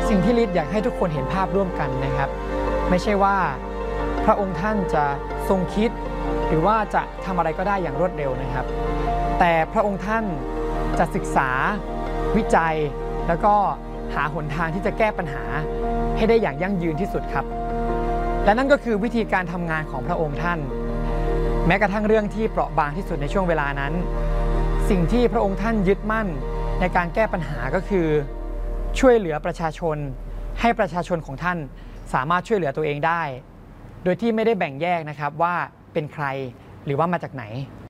สิ่งที่ฤทธิ์อยากให้ทุกคนเห็นภาพร่วมกันนะครับไม่ใช่ว่าพระองค์ท่านจะทรงคิดหรือว่าจะทำอะไรก็ได้อย่างรวดเร็วนะครับแต่พระองค์ท่านจะศึกษาวิจัยแล้วก็หาหนทางที่จะแก้ปัญหาให้ได้อย่างยั่งยืนที่สุดครับและนั่นก็คือวิธีการทำงานของพระองค์ท่านแม้กระทั่งเรื่องที่เปราะบางที่สุดในช่วงเวลานั้นสิ่งที่พระองค์ท่านยึดมั่นในการแก้ปัญหาก็คือช่วยเหลือประชาชนให้ประชาชนของท่านสามารถช่วยเหลือตัวเองได้โดยที่ไม่ได้แบ่งแยกนะครับว่าเป็นใครหรือว่ามาจากไหน